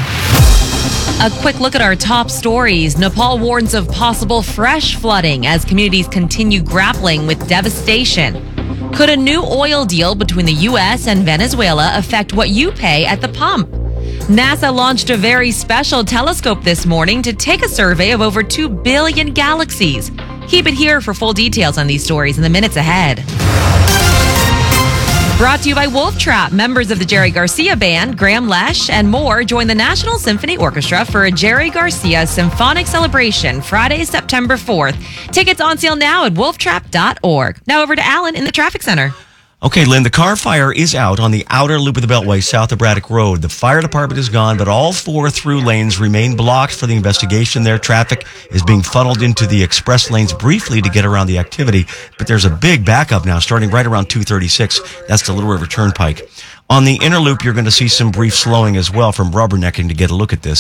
A quick look at our top stories. Nepal warns of possible fresh flooding as communities continue grappling with devastation. Could a new oil deal between the U S and Venezuela affect what you pay at the pump? NASA launched a very special telescope this morning to take a survey of over two billion galaxies. Keep it here for full details on these stories in the minutes ahead. Brought to you by Wolf Trap. Members of the Jerry Garcia Band, Graham Lesh, and more join the National Symphony Orchestra for a Jerry Garcia Symphonic Celebration Friday, September fourth. Tickets on sale now at wolf trap dot org. Now over to Alan in the traffic center. Okay, Lynn, the car fire is out on the outer loop of the Beltway south of Braddock Road. The fire department is gone, but all four through lanes remain blocked for the investigation there. Traffic is being funneled into the express lanes briefly to get around the activity, but there's a big backup now starting right around two thirty-six. That's the Little River Turnpike. On the inner loop, you're going to see some brief slowing as well from rubbernecking to get a look at this.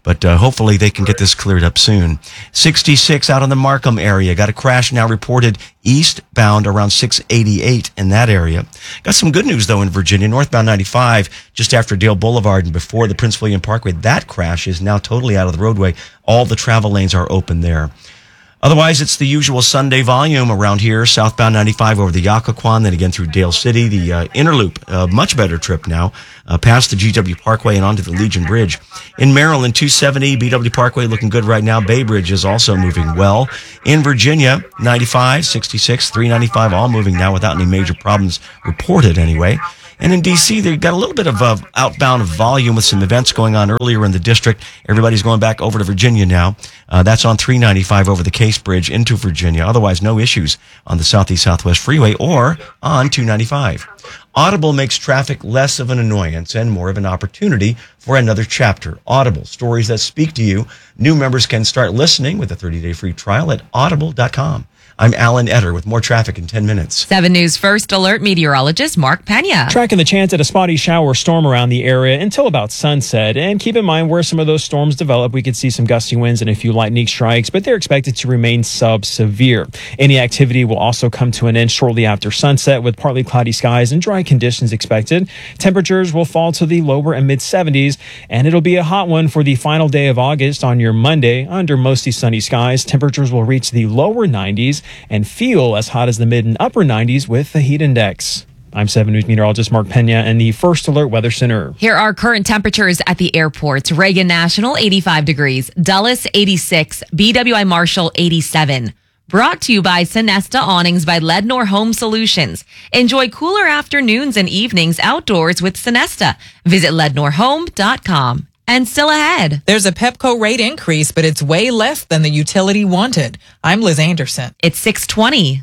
But uh, hopefully they can get this cleared up soon. sixty-six out in the Markham area. Got a crash now reported eastbound around six eighty-eight in that area. Got some good news, though, in Virginia. Northbound ninety-five, just after Dale Boulevard and before the Prince William Parkway. That crash is now totally out of the roadway. All the travel lanes are open there. Otherwise, it's the usual Sunday volume around here. Southbound ninety-five over the Occoquan, then again through Dale City. The uh, inner loop, a much better trip now, uh, past the G W Parkway and onto the Legion Bridge. In Maryland, two seventy, B W Parkway looking good right now. Bay Bridge is also moving well. In Virginia, ninety-five, sixty-six, three ninety-five, all moving now without any major problems reported anyway. And in D C, they've got a little bit of uh, outbound volume with some events going on earlier in the district. Everybody's going back over to Virginia now. Uh, that's on three ninety-five over the Case Bridge into Virginia. Otherwise, no issues on the Southeast Southwest Freeway or on two ninety-five. Audible makes traffic less of an annoyance and more of an opportunity for another chapter. Audible, stories that speak to you. New members can start listening with a thirty-day free trial at audible dot com. I'm Alan Etter with more traffic in ten minutes. seven News First Alert meteorologist Mark Pena. Tracking the chance at a spotty shower storm around the area until about sunset. And keep in mind where some of those storms develop, we could see some gusty winds and a few lightning strikes, but they're expected to remain sub-severe. Any activity will also come to an end shortly after sunset with partly cloudy skies and dry conditions expected. Temperatures will fall to the lower and mid seventies, and it'll be a hot one for the final day of August on your Monday. Under mostly sunny skies, temperatures will reach the lower nineties and feel as hot as the mid and upper nineties with the heat index. I'm seven News meteorologist Mark Pena in the First Alert Weather Center. Here are current temperatures at the airports. Reagan National, eighty-five degrees. Dulles, eighty-six. B W I Marshall, eighty-seven. Brought to you by Sonesta Awnings by Lednor Home Solutions. Enjoy cooler afternoons and evenings outdoors with Sonesta. Visit lednor home dot com. And still ahead, there's a Pepco rate increase, but it's way less than the utility wanted. I'm Liz Anderson. It's six twenty.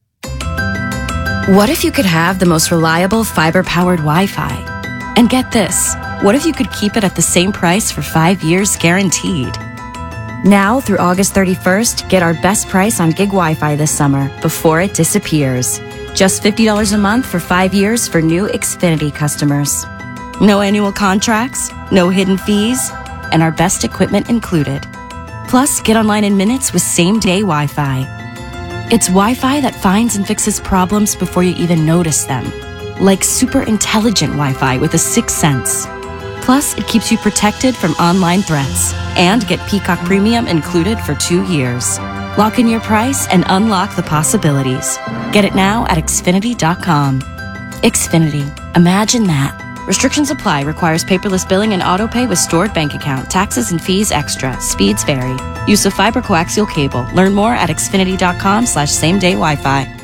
What if you could have the most reliable fiber-powered Wi-Fi? And get this, what if you could keep it at the same price for five years guaranteed? Now through August thirty-first, get our best price on gig Wi-Fi this summer before it disappears. Just fifty dollars a month for five years for new Xfinity customers. No annual contracts, no hidden fees, and our best equipment included. Plus, get online in minutes with same-day Wi-Fi. It's Wi-Fi that finds and fixes problems before you even notice them. Like super intelligent Wi-Fi with a sixth sense. Plus, it keeps you protected from online threats. And get Peacock Premium included for two years. Lock in your price and unlock the possibilities. Get it now at Xfinity dot com. Xfinity. Imagine that. Restrictions apply. Requires paperless billing and auto pay with stored bank account. Taxes and fees extra. Speeds vary. Use of fiber coaxial cable. Learn more at Xfinity dot com slash same day Wi-Fi.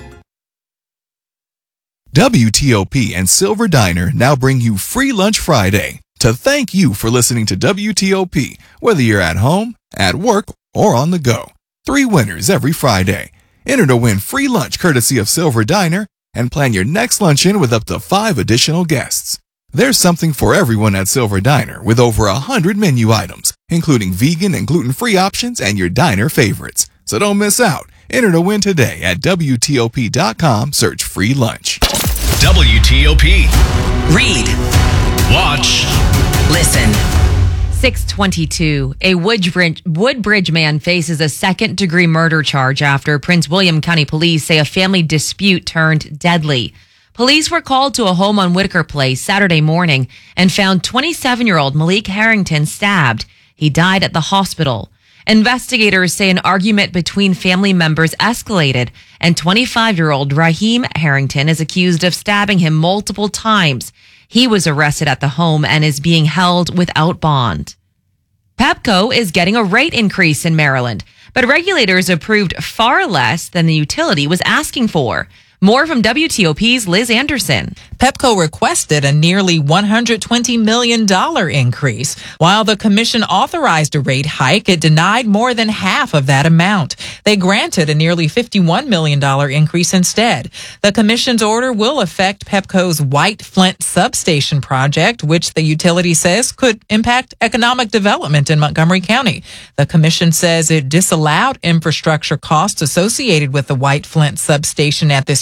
W T O P and Silver Diner now bring you Free Lunch Friday to thank you for listening to W T O P, whether you're at home, at work, or on the go. Three winners every Friday. Enter to win free lunch courtesy of Silver Diner and plan your next luncheon with up to five additional guests. There's something for everyone at Silver Diner with over a hundred menu items, including vegan and gluten-free options and your diner favorites. So don't miss out. Enter to win today at W T O P dot com. Search free lunch. W T O P. Read. Watch. Listen. six twenty-two. A Woodbridge, Woodbridge man faces a second-degree murder charge after Prince William County Police say a family dispute turned deadly. Police were called to a home on Whitaker Place Saturday morning and found twenty-seven-year-old Malik Harrington stabbed. He died at the hospital. Investigators say an argument between family members escalated, and twenty-five-year-old Raheem Harrington is accused of stabbing him multiple times. He was arrested at the home and is being held without bond. Pepco is getting a rate increase in Maryland, but regulators approved far less than the utility was asking for. More from W T O P's Liz Anderson. Pepco requested a nearly one hundred twenty million dollars increase. While the commission authorized a rate hike, it denied more than half of that amount. They granted a nearly fifty-one million dollars increase instead. The commission's order will affect Pepco's White Flint substation project, which the utility says could impact economic development in Montgomery County. The commission says it disallowed infrastructure costs associated with the White Flint substation at this time.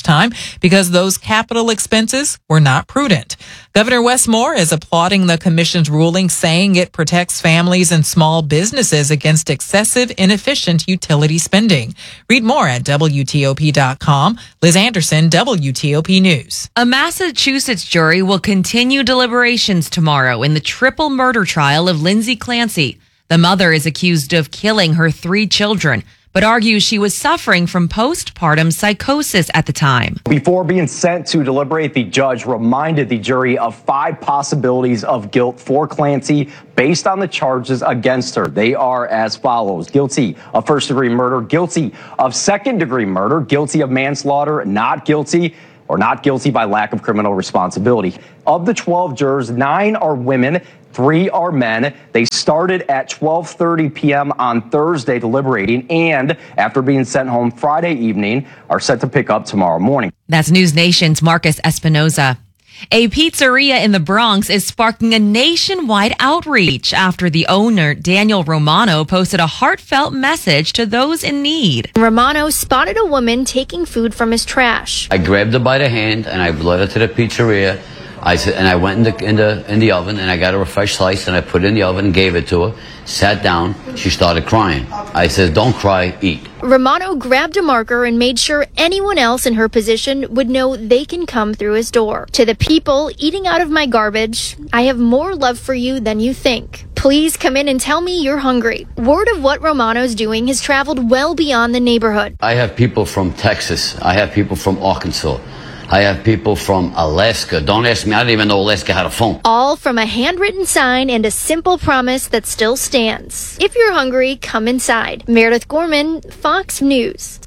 time because those capital expenses were not prudent. Governor Wes Moore is applauding the commission's ruling, saying it protects families and small businesses against excessive, inefficient utility spending. Read more at W T O P dot com. Liz Anderson, W T O P News. A Massachusetts jury will continue deliberations tomorrow in the triple murder trial of Lindsay Clancy. The mother is accused of killing her three children, but argues she was suffering from postpartum psychosis at the time. Before being sent to deliberate, the judge reminded the jury of five possibilities of guilt for Clancy based on the charges against her. They are as follows: guilty of first-degree murder, guilty of second-degree murder, guilty of manslaughter, not guilty, or not guilty by lack of criminal responsibility. Of the twelve jurors, nine are women, three are men. They started at twelve thirty p.m. on Thursday deliberating, and after being sent home Friday evening, are set to pick up tomorrow morning. That's News Nation's Marcus Espinoza. A pizzeria in the Bronx is sparking a nationwide outreach after the owner, Daniel Romano, posted a heartfelt message to those in need. Romano spotted a woman taking food from his trash. I grabbed her by the hand and I led her to the pizzeria. I said, and I went in the in the in the oven and I got her a fresh slice and I put it in the oven and gave it to her. Sat down. She started crying. I said, "Don't cry, eat." Romano grabbed a marker and made sure anyone else in her position would know they can come through his door. To the people eating out of my garbage, I have more love for you than you think. Please come in and tell me you're hungry. Word of what Romano's doing has traveled well beyond the neighborhood. I have people from Texas. I have people from Arkansas. I have people from Alaska. Don't ask me. I didn't even know Alaska had a phone. All from a handwritten sign and a simple promise that still stands. If you're hungry, come inside. Meredith Gorman, Fox News.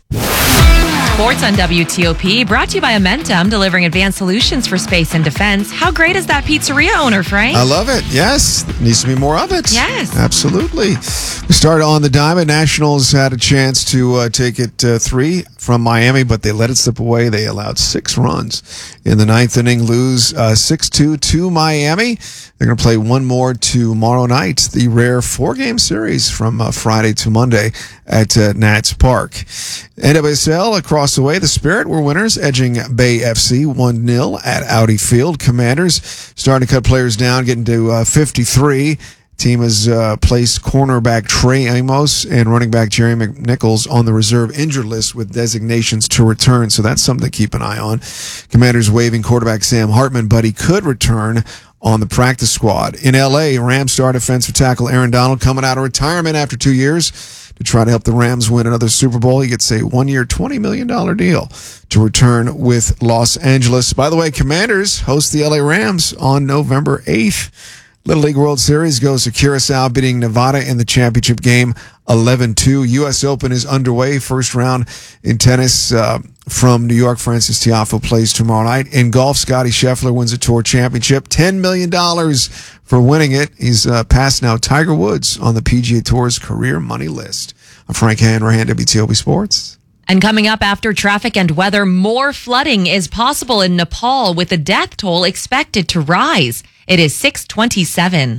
Sports on W T O P, brought to you by Amentum, delivering advanced solutions for space and defense. How great is that pizzeria owner, Frank? I love it. Yes. Needs to be more of it. Yes. Absolutely. We started on the diamond. Nationals had a chance to uh, take it uh, three from Miami, but they let it slip away. They allowed six runs in the ninth inning, lose uh, six two to Miami. They're going to play one more tomorrow night, the rare four-game series from uh, Friday to Monday at uh, Nats Park. N W S L across the way, the Spirit were winners, edging Bay F C one nil at Audi Field. Commanders starting to cut players down, getting to uh, fifty-three. Team has uh, placed cornerback Trey Amos and running back Jerry McNichols on the reserve injured list with designations to return, so that's something to keep an eye on. Commanders waiving quarterback Sam Hartman, but he could return on the practice squad. In L A, Rams star defensive tackle Aaron Donald coming out of retirement after two years to try to help the Rams win another Super Bowl. He gets a one-year, twenty million dollars deal to return with Los Angeles. By the way, Commanders host the L A Rams on November eighth. Little League World Series goes to Curacao, beating Nevada in the championship game eleven two. U S Open is underway. First round in tennis uh, from New York. Francis Tiafoe plays tomorrow night. In golf, Scotty Scheffler wins a tour championship. ten million dollars for winning it. He's uh, passed now Tiger Woods on the P G A Tour's career money list. I'm Frank Hanrahan, W T O P Sports. And coming up after traffic and weather, more flooding is possible in Nepal with the death toll expected to rise. It is six twenty-seven.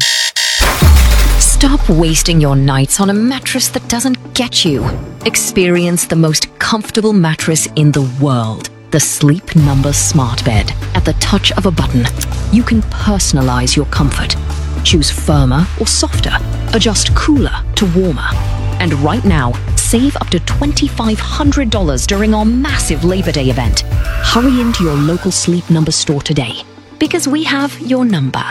Stop wasting your nights on a mattress that doesn't get you. Experience the most comfortable mattress in the world. The Sleep Number Smart Bed. At the touch of a button, you can personalize your comfort. Choose firmer or softer. Adjust cooler to warmer. And right now, save up to twenty-five hundred dollars during our massive Labor Day event. Hurry into your local Sleep Number store today, because we have your number.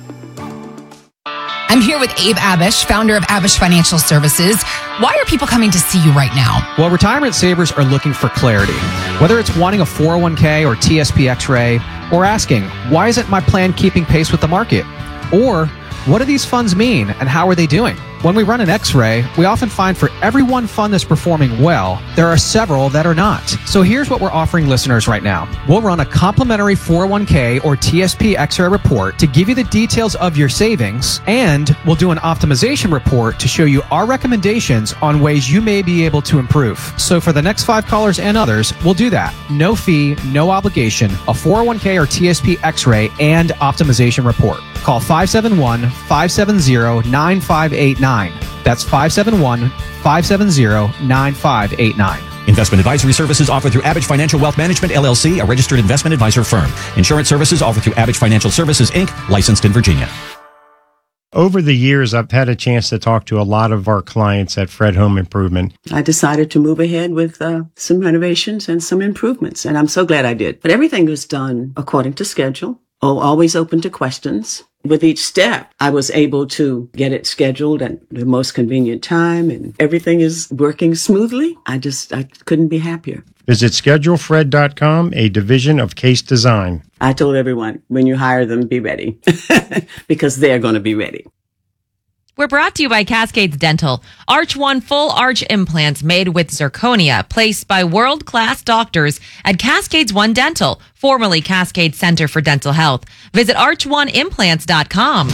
I'm here with Abe Abish, founder of Abish Financial Services. Why are people coming to see you right now? Well, retirement savers are looking for clarity. Whether it's wanting a four oh one k or T S P X-ray, or asking, why isn't my plan keeping pace with the market? Or, what do these funds mean and how are they doing? When we run an X-ray, we often find for every one fund that's performing well, there are several that are not. So here's what we're offering listeners right now. We'll run a complimentary four oh one k or T S P X-ray report to give you the details of your savings, and we'll do an optimization report to show you our recommendations on ways you may be able to improve. So for the next five callers and others, we'll do that. No fee, no obligation, a four oh one k or T S P X-ray and optimization report. Call five seven one, five seven zero, nine five eight nine. That's five seven one, five seven zero, nine five eight nine. Investment advisory services offered through Abbage Financial Wealth Management, L L C, a registered investment advisor firm. Insurance services offered through Abbage Financial Services, Incorporated, licensed in Virginia. Over the years, I've had a chance to talk to a lot of our clients at Fred Home Improvement. I decided to move ahead with uh, some renovations and some improvements, and I'm so glad I did. But everything was done according to schedule, oh, always open to questions. With each step, I was able to get it scheduled at the most convenient time, and everything is working smoothly. I just, I couldn't be happier. Visit schedule fred dot com, a division of Case Design. I told everyone, when you hire them, be ready, because they're going to be ready. We're brought to you by Cascades Dental. Arch One full arch implants made with zirconia, placed by world-class doctors at Cascades One Dental, formerly Cascades Center for Dental Health. Visit arch one implants dot com.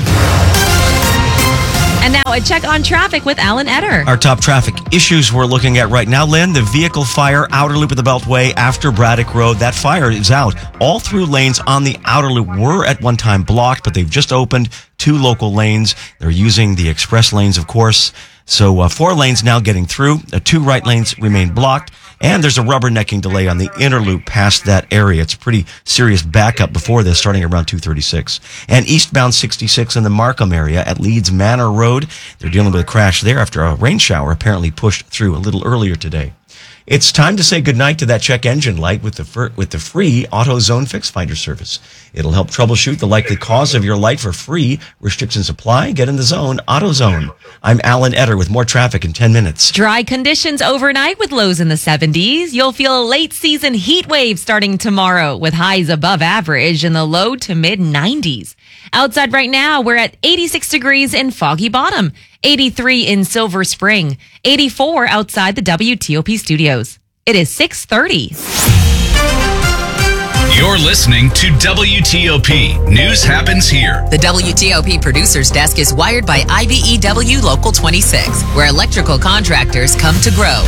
And now a check on traffic with Alan Etter. Our top traffic issues we're looking at right now, Lynn, the vehicle fire, outer loop of the Beltway after Braddock Road. That fire is out. All through lanes on the outer loop were at one time blocked, but they've just opened two local lanes. They're using the express lanes, of course. So uh, four lanes now getting through. The two right lanes remain blocked. And there's a rubbernecking delay on the inner loop past that area. It's a pretty serious backup before this, starting around two thirty-six. And eastbound sixty-six in the Markham area at Leeds Manor Road. They're dealing with a crash there after a rain shower apparently pushed through a little earlier today. It's time to say goodnight to that check engine light with the fir- with the free AutoZone Fix Finder service. It'll help troubleshoot the likely cause of your light for free. Restrictions apply. Get in the zone. AutoZone. I'm Alan Etter with more traffic in ten minutes. Dry conditions overnight with lows in the seventies. You'll feel a late season heat wave starting tomorrow with highs above average in the low to mid nineties. Outside right now, we're at eighty-six degrees in Foggy Bottom, eighty-three in Silver Spring, eighty-four outside the W T O P studios. It is six thirty. You're listening to W T O P. News happens here. The W T O P producer's desk is wired by I B E W Local twenty-six, where electrical contractors come to grow.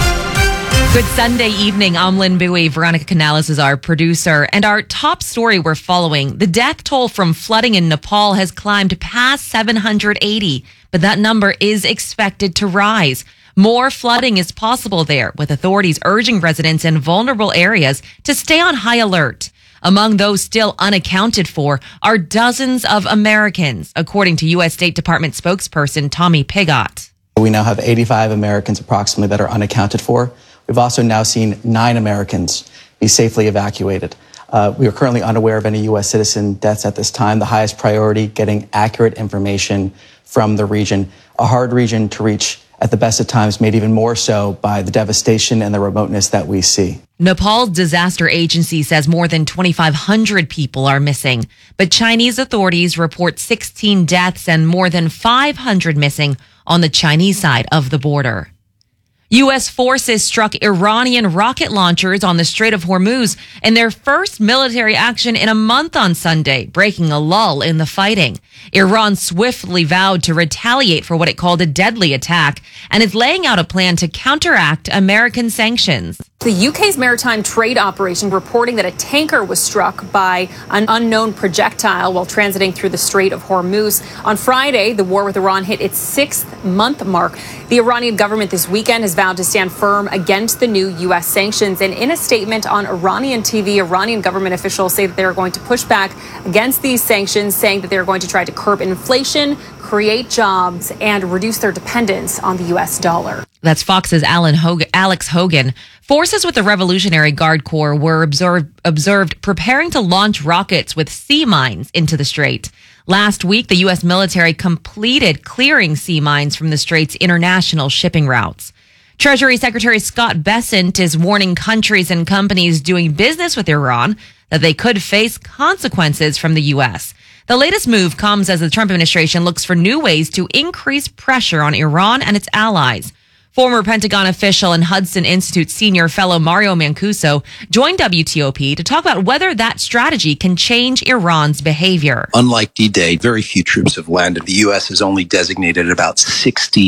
Good Sunday evening. I'm Lynn Bowie. Veronica Canales is our producer. And our top story we're following. The death toll from flooding in Nepal has climbed past seven hundred eighty, but that number is expected to rise. More flooding is possible there, with authorities urging residents in vulnerable areas to stay on high alert. Among those still unaccounted for are dozens of Americans, according to U S State Department spokesperson Tommy Pigott. We now have eighty-five Americans approximately that are unaccounted for. We've also now seen nine Americans be safely evacuated. Uh, we are currently unaware of any U S citizen deaths at this time. The highest priority, getting accurate information from the region, a hard region to reach at the best of times, made even more so by the devastation and the remoteness that we see. Nepal's disaster agency says more than twenty-five hundred people are missing, but Chinese authorities report sixteen deaths and more than five hundred missing on the Chinese side of the border. U S forces struck Iranian rocket launchers on the Strait of Hormuz in their first military action in a month on Sunday, breaking a lull in the fighting. Iran swiftly vowed to retaliate for what it called a deadly attack and is laying out a plan to counteract American sanctions. The U K's maritime trade operation reporting that a tanker was struck by an unknown projectile while transiting through the Strait of Hormuz. On Friday, the war with Iran hit its sixth month mark. The Iranian government this weekend has vowed to stand firm against the new U S sanctions. And in a statement on Iranian T V, Iranian government officials say that they are going to push back against these sanctions, saying that they are going to try to curb inflation, create jobs, and reduce their dependence on the U S dollar. That's Fox's Alan Hog- Alex Hogan. Forces with the Revolutionary Guard Corps were observed, observed preparing to launch rockets with sea mines into the strait. Last week, the U S military completed clearing sea mines from the strait's international shipping routes. Treasury Secretary Scott Bessent is warning countries and companies doing business with Iran that they could face consequences from the U S. The latest move comes as the Trump administration looks for new ways to increase pressure on Iran and its allies. Former Pentagon official and Hudson Institute senior fellow Mario Mancuso joined W T O P to talk about whether that strategy can change Iran's behavior. Unlike D-Day, very few troops have landed. The U S has only designated about sixty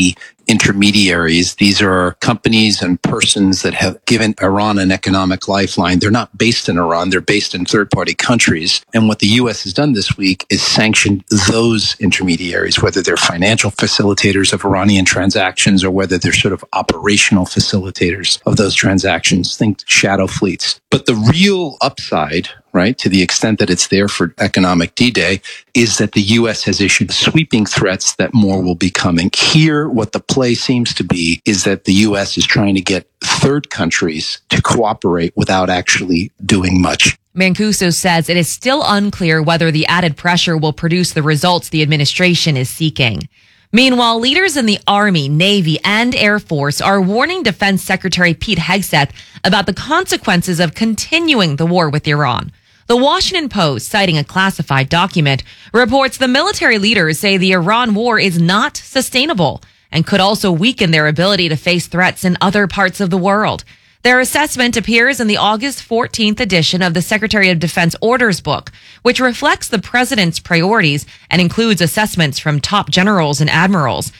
intermediaries. These are companies and persons that have given Iran an economic lifeline. They're not based in Iran. They're based in third-party countries. And what the U S has done this week is sanctioned those intermediaries, whether they're financial facilitators of Iranian transactions or whether they're sort of operational facilitators of those transactions. Think shadow fleets. But the real upside, right, to the extent that it's there for economic D-Day, is that the U S has issued sweeping threats that more will be coming. Here, what the play seems to be is that the U S is trying to get third countries to cooperate without actually doing much. Mancuso says it is still unclear whether the added pressure will produce the results the administration is seeking. Meanwhile, leaders in the Army, Navy, and Air Force are warning Defense Secretary Pete Hegseth about the consequences of continuing the war with Iran. The Washington Post, citing a classified document, reports the military leaders say the Iran war is not sustainable and could also weaken their ability to face threats in other parts of the world. Their assessment appears in the August fourteenth edition of the Secretary of Defense Orders Book, which reflects the president's priorities and includes assessments from top generals and admirals.